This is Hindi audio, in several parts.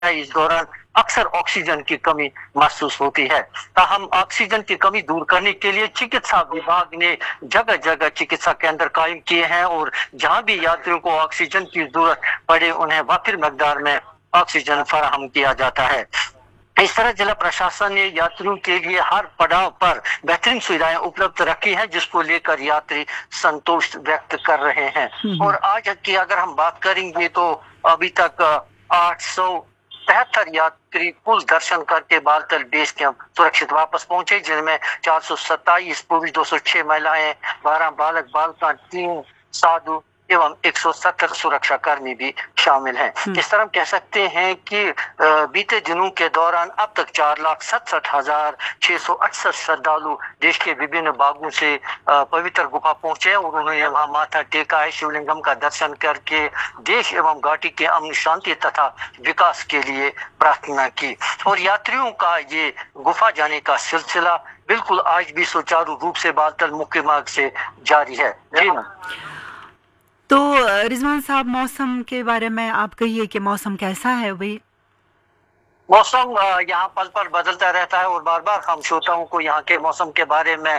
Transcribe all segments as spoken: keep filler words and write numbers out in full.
इस दौरान अक्सर ऑक्सीजन की कमी महसूस होती है। ताहम ऑक्सीजन की कमी दूर करने के लिए चिकित्सा विभाग ने जगह जगह चिकित्सा केंद्र कायम किए हैं और जहां भी यात्रियों को ऑक्सीजन की जरूरत पड़े उन्हें वाफिर मकदार में ऑक्सीजन फराहम किया जाता है। इस तरह जिला प्रशासन ने यात्रियों के लिए हर पड़ाव पर बेहतरीन सुविधाएं उपलब्ध रखी हैं, जिसको लेकर यात्री संतोष व्यक्त कर रहे हैं। और आज की अगर हम बात करेंगे तो अभी तक आठ सौ तिहत्तर यात्री कुल दर्शन करके बालतल बेस कैंप सुरक्षित वापस पहुंचे, जिनमें चार सौ सत्ताईस पुरुष, दो सौ छह महिलाएं, बारह बालक बालिका, तीन साधु एवं एक सौ सत्तर सुरक्षा कर्मी भी शामिल हैं। इस तरह हम कह सकते हैं कि बीते दिनों के दौरान अब तक चार लाख सड़सठ हजार छह सौ अड़सठ श्रद्धालु देश के विभिन्न भागों से पवित्र गुफा पहुंचे और उन्होंने वहां माथा टेका है, शिवलिंगम का दर्शन करके देश एवं घाटी के अमन शांति तथा विकास के लिए प्रार्थना की। और यात्रियों का ये गुफा जाने का सिलसिला बिल्कुल आज भी सुचारू रूप से बालतल मुख्य मार्ग से जारी है। जी ना। तो रिजवान साहब, मौसम के बारे में आप कहिए कि मौसम कैसा है भाई? मौसम यहाँ पल पल बदलता रहता है और बार बार हम श्रोताओं को यहाँ के मौसम के बारे में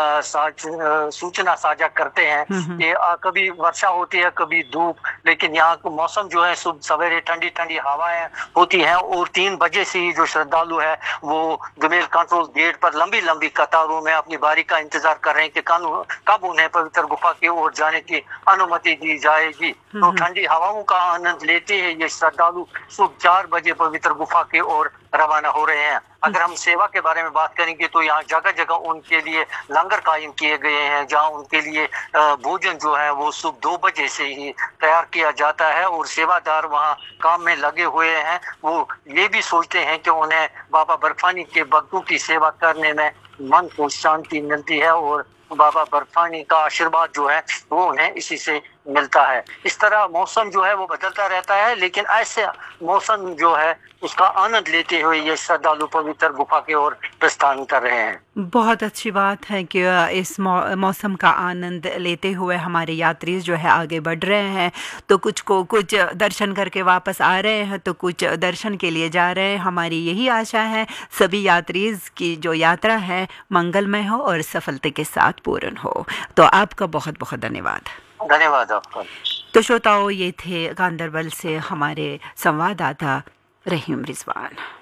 सूचना साझा करते हैं कि कभी वर्षा होती है, कभी धूप, लेकिन यहाँ का मौसम जो है सुबह सवेरे ठंडी ठंडी हवाएं होती हैं और तीन बजे से ही जो श्रद्धालु है वो दुमेल कंट्रोल गेट पर लंबी लंबी कतारों में अपनी बारी का इंतजार कर रहे हैं कि कब उन्हें पवित्र गुफा की ओर जाने की अनुमति दी जाएगी। तो ठंडी हवाओं का आनंद लेते हैं ये श्रद्धालु सुबह चार बजे पवित्र गुफा की और रवाना हो रहे हैं। अगर हम सेवा के बारे में बात करेंगे तो यहाँ जगह जगह उनके लिए लंगर कायम किए गए हैं, जहाँ उनके लिए भोजन जो है वो सुबह दो बजे से ही तैयार किया जाता है और सेवादार वहाँ काम में लगे हुए हैं। वो ये भी सोचते हैं कि उन्हें बाबा बर्फानी के भक्तों की सेवा करने में मन को शांति मिलती है और बाबा बर्फानी का आशीर्वाद जो है वो उन्हें इसी से मिलता है। इस तरह मौसम जो है वो बदलता रहता है, लेकिन ऐसे मौसम जो है उसका आनंद लेते हुए ये श्रद्धालु पवित्र गुफा की ओर प्रस्थान कर रहे हैं। बहुत अच्छी बात है कि इस मौसम का आनंद लेते हुए हमारे यात्री जो है आगे बढ़ रहे हैं। तो कुछ को कुछ दर्शन करके वापस आ रहे हैं, तो कुछ दर्शन के लिए जा रहे हैं। हमारी यही आशा है सभी यात्री की जो यात्रा है मंगलमय हो और सफलता के साथ पूर्ण हो। तो आपका बहुत बहुत धन्यवाद। धन्यवाद आपका। तो श्रोताओं, ये थे गांदरबल से हमारे संवाददाता रहीम रिजवान।